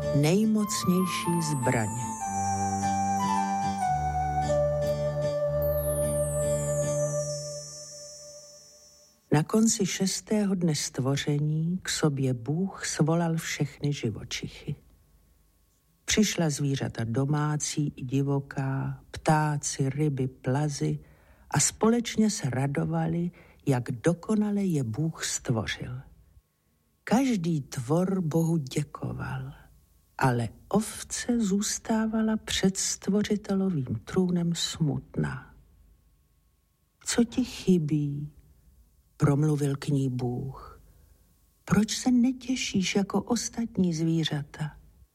nejmocnější zbraně. Na konci 6. dne stvoření k sobě Bůh svolal všechny živočichy. Přišla zvířata domácí i divoká, ptáci, ryby, plazy a společně se radovali, jak dokonale je Bůh stvořil. Každý tvor Bohu děkoval, ale ovce zůstávala před stvořitelovým trůnem smutná. Co ti chybí? Promluvil k ní Bůh. Proč se netěšíš jako ostatní zvířata?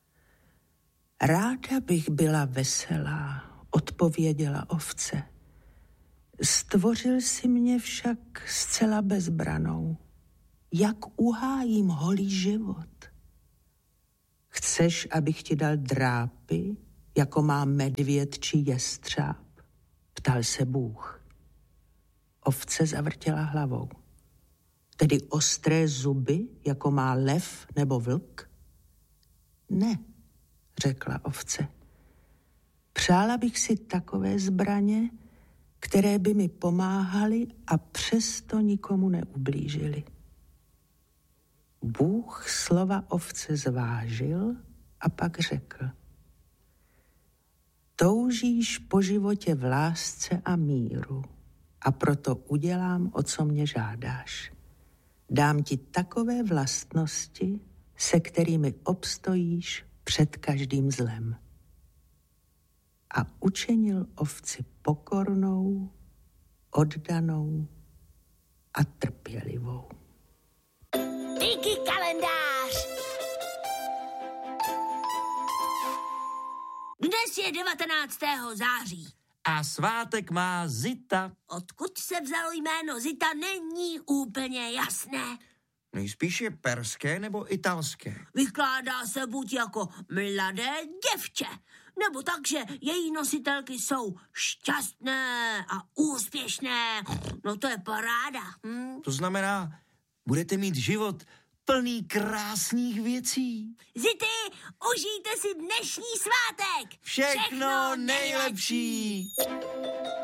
Ráda bych byla veselá, odpověděla ovce. Stvořil si mě však zcela bezbranou. Jak uhájím holý život? Chceš, abych ti dal drápy, jako má medvěd či jestřáb? Ptal se Bůh. Ovce zavrtěla hlavou. Tedy ostré zuby, jako má lev nebo vlk? Ne, řekla ovce. Přála bych si takové zbraně, které by mi pomáhaly a přesto nikomu neublížily. Bůh slova ovce zvážil a pak řekl. Toužíš po životě v lásce a míru a proto udělám, o co mě žádáš. Dám ti takové vlastnosti, se kterými obstojíš před každým zlem. A učinil ovci pokornou, oddanou a trpělivou. Díky kalendář! Dnes je 19. září. A svátek má Zita. Odkud se vzalo jméno Zita, není úplně jasné. Nejspíš je perské nebo italské. Vykládá se buď jako mladé děvče, nebo tak, že její nositelky jsou šťastné a úspěšné. No to je paráda. To znamená, budete mít život plný krásných věcí. Zity, užijte si dnešní svátek! Všechno nejlepší!